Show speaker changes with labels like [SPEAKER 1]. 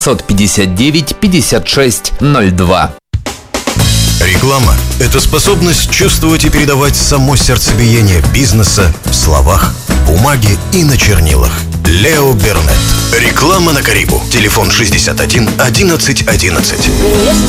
[SPEAKER 1] 559 56 02.
[SPEAKER 2] Реклама – это способность чувствовать и передавать само сердцебиение бизнеса в словах, бумаге и на чернилах. Лео Бернет. Реклама на Карибу. Телефон 61 11 11.